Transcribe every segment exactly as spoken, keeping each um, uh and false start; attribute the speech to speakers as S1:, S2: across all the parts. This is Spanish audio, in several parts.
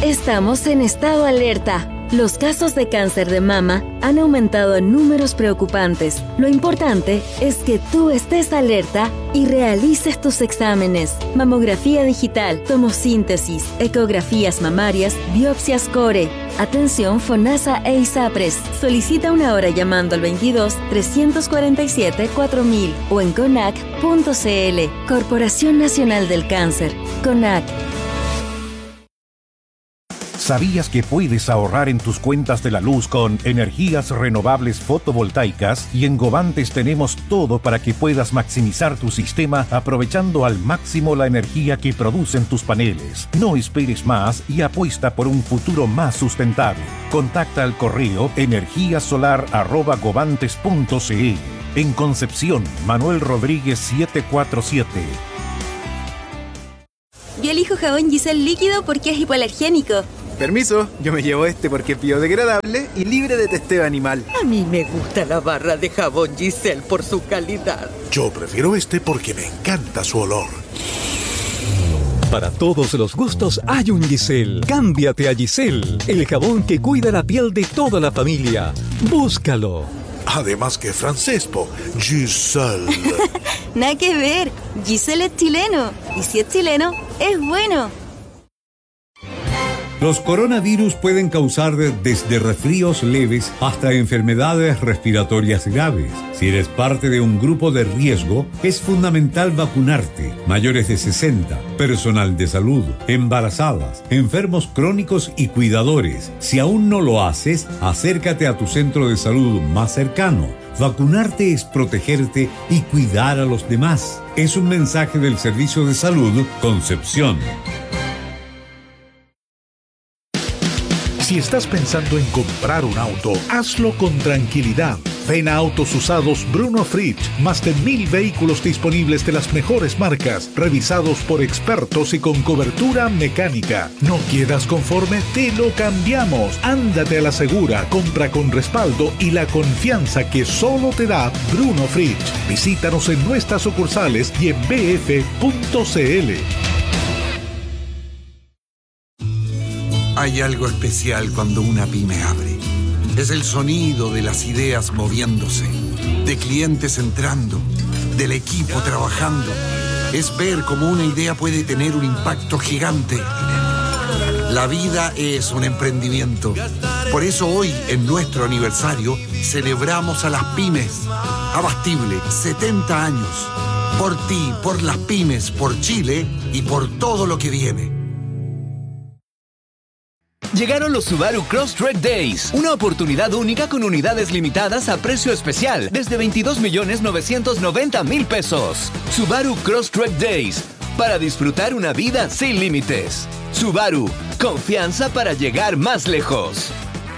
S1: Estamos en estado alerta. Los casos de cáncer de mama han aumentado en números preocupantes. Lo importante es que tú estés alerta y realices tus exámenes. Mamografía digital, tomosíntesis, ecografías mamarias, biopsias core. Atención FONASA e ISAPRES. Solicita una hora llamando al veintidós, trescientos cuarenta y siete, cuatro mil o en conac punto cl. Corporación Nacional del Cáncer. CONAC.
S2: ¿Sabías que puedes ahorrar en tus cuentas de la luz con energías renovables fotovoltaicas? Y en Govantes tenemos todo para que puedas maximizar tu sistema aprovechando al máximo la energía que producen tus paneles. No esperes más y apuesta por un futuro más sustentable. Contacta al correo energía solar arroba govantes punto cl. En Concepción, Manuel Rodríguez setecientos cuarenta y siete.
S3: Yo elijo jabón Giselle líquido porque es hipoalergénico.
S4: Permiso, yo me llevo este porque es biodegradable y libre de testeo animal.
S5: A mí me gusta la barra de jabón Giselle por su calidad.
S6: Yo prefiero este porque me encanta su olor.
S7: Para todos los gustos hay un Giselle. Cámbiate a Giselle, el jabón que cuida la piel de toda la familia. Búscalo.
S6: Además que francés, po. Giselle.
S3: Nada que ver. Giselle es chileno. Y si es chileno, es bueno.
S8: Los coronavirus pueden causar desde resfríos leves hasta enfermedades respiratorias graves. Si eres parte de un grupo de riesgo, es fundamental vacunarte. Mayores de sesenta, personal de salud, embarazadas, enfermos crónicos y cuidadores. Si aún no lo haces, acércate a tu centro de salud más cercano. Vacunarte es protegerte y cuidar a los demás. Es un mensaje del Servicio de Salud Concepción.
S6: Si estás pensando en comprar un auto, hazlo con tranquilidad. Ven a Autos Usados Bruno Fritsch. Más de mil vehículos disponibles de las mejores marcas, revisados por expertos y con cobertura mecánica. ¿No quedas conforme? Te lo cambiamos. Ándate a la segura, compra con respaldo y la confianza que solo te da Bruno Fritsch. Visítanos en nuestras sucursales y en b f punto c l.
S9: Hay algo especial cuando una pyme abre. Es el sonido de las ideas moviéndose, de clientes entrando, del equipo trabajando. Es ver cómo una idea puede tener un impacto gigante. La vida es un emprendimiento. Por eso hoy, en nuestro aniversario, celebramos a las pymes. Abastible, setenta años. Por ti, por las pymes, por Chile y por todo lo que viene.
S10: Llegaron los Subaru Crosstrek Days, una oportunidad única con unidades limitadas a precio especial desde veintidós millones novecientos noventa mil pesos. Subaru Crosstrek Days, para disfrutar una vida sin límites. Subaru, confianza para llegar más lejos.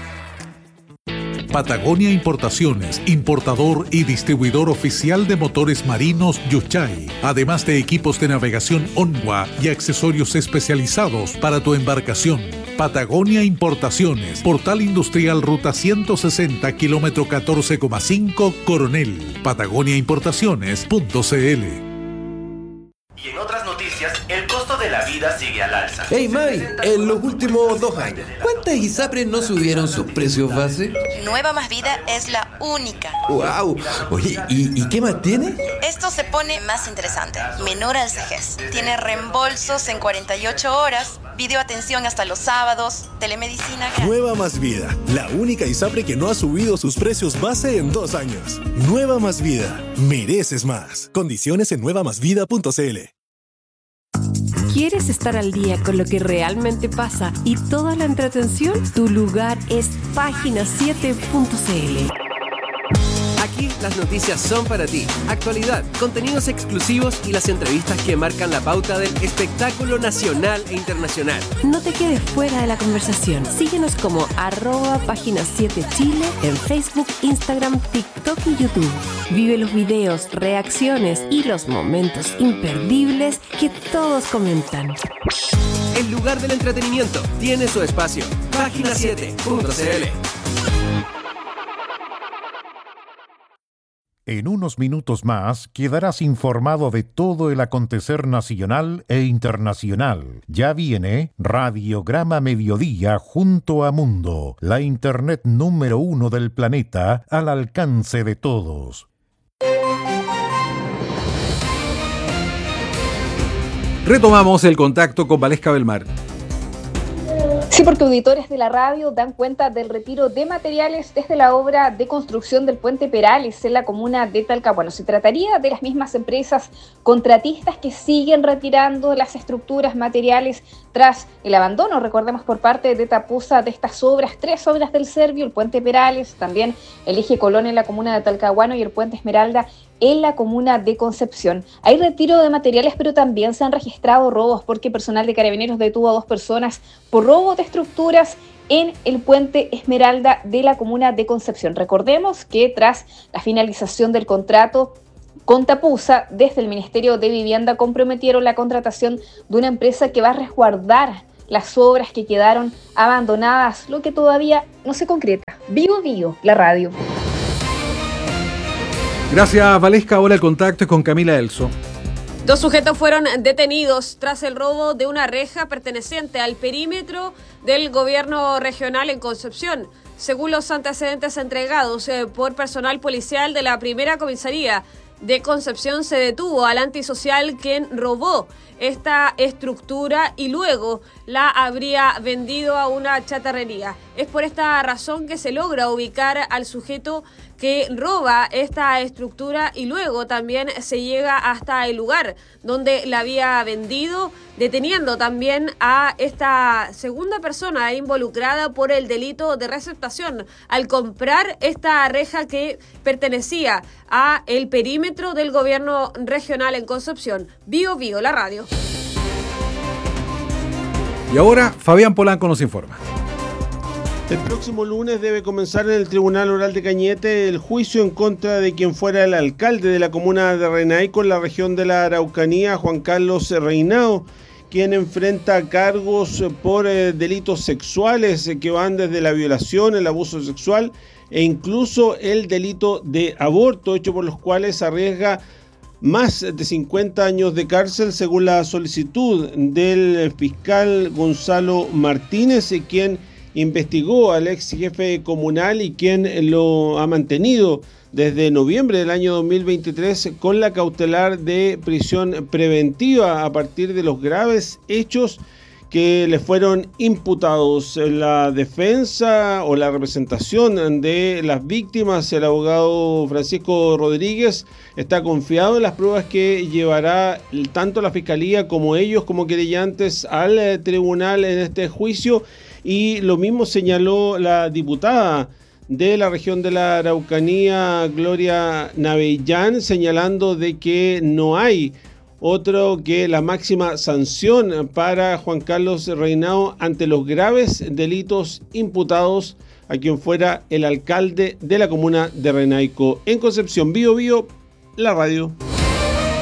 S6: Patagonia Importaciones, importador y distribuidor oficial de motores marinos Yuchay, además de equipos de navegación Onwa y accesorios especializados para tu embarcación. Patagonia Importaciones, Portal Industrial Ruta ciento sesenta, kilómetro catorce coma cinco, Coronel. Patagonia Importaciones punto c l.
S11: Y en otras noticias, el costo de la vida sigue al alza.
S12: Hey May, en los últimos dos años, ¿cuántas ISAPRES no subieron sus precios base?
S13: Nueva Más Vida es la única.
S12: ¡Wow! Oye, ¿y, ¿y qué más tiene?
S13: Esto se pone más interesante. Menor al C G S. Tiene reembolsos en cuarenta y ocho horas, videoatención hasta los sábados, telemedicina gratis.
S14: Nueva Más Vida, la única ISAPRE que no ha subido sus precios base en dos años. Nueva Más Vida, mereces más. Condiciones en nueva más vida punto c l.
S15: ¿Quieres estar al día con lo que realmente pasa y toda la entretención? Tu lugar es página siete punto c l.
S16: Aquí las noticias son para ti. Actualidad, contenidos exclusivos y las entrevistas que marcan la pauta del espectáculo nacional e internacional.
S15: No te quedes fuera de la conversación. Síguenos como arroba página siete Chile en Facebook, Instagram, TikTok y YouTube. Vive los videos, reacciones y los momentos imperdibles que todos comentan.
S16: El lugar del entretenimiento tiene su espacio. página siete punto c l.
S2: En unos minutos más quedarás informado de todo el acontecer nacional e internacional. Ya viene Radiograma Mediodía junto a Mundo, la internet número uno del planeta al alcance de todos.
S17: Retomamos el contacto con Valesca Belmar.
S18: Sí, porque auditores de la radio dan cuenta del retiro de materiales desde la obra de construcción del puente Perales en la comuna de Talcahuano. Se trataría de las mismas empresas contratistas que siguen retirando las estructuras materiales tras el abandono, recordemos, por parte de Tapusa de estas obras, tres obras del Servio, el puente Perales, también el eje Colón en la comuna de Talcahuano y el puente Esmeralda en la comuna de Concepción. Hay retiro de materiales, pero también se han registrado robos porque personal de Carabineros detuvo a dos personas por robo de estructuras en el puente Esmeralda de la comuna de Concepción. Recordemos que tras la finalización del contrato con Tapusa, desde el Ministerio de Vivienda comprometieron la contratación de una empresa que va a resguardar las obras que quedaron abandonadas, lo que todavía no se concreta. Vivo Vivo, la radio.
S17: Gracias, Valesca. Ahora el contacto es con Camila Elso.
S19: Dos sujetos fueron detenidos tras el robo de una reja perteneciente al perímetro del gobierno regional en Concepción. Según los antecedentes entregados eh, por personal policial de la primera comisaría de Concepción, se detuvo al antisocial quien robó esta estructura y luego la habría vendido a una chatarrería. Es por esta razón que se logra ubicar al sujeto que roba esta estructura y luego también se llega hasta el lugar donde la había vendido, deteniendo también a esta segunda persona involucrada por el delito de receptación al comprar esta reja que pertenecía a el perímetro del gobierno regional en Concepción. Bio Bio, la radio.
S17: Y ahora Fabián Polanco nos informa.
S20: El próximo lunes debe comenzar en el Tribunal Oral de Cañete el juicio en contra de quien fuera el alcalde de la comuna de Renaico en la región de la Araucanía, Juan Carlos Reinao, quien enfrenta cargos por eh, delitos sexuales eh, que van desde la violación, el abuso sexual e incluso el delito de aborto, hecho por los cuales arriesga más de cincuenta años de cárcel, según la solicitud del fiscal Gonzalo Martínez, eh, quien investigó al ex jefe comunal y quien lo ha mantenido desde noviembre del año dos mil veintitrés con la cautelar de prisión preventiva a partir de los graves hechos que le fueron imputados. La defensa o la representación de las víctimas, el abogado Francisco Rodríguez, está confiado en las pruebas que llevará tanto la Fiscalía como ellos como querellantes al tribunal en este juicio. Y lo mismo señaló la diputada de la región de la Araucanía, Gloria Navellán, señalando de que no hay otro que la máxima sanción para Juan Carlos Reinao ante los graves delitos imputados a quien fuera el alcalde de la comuna de Renaico en Concepción. Bio Bio, la radio.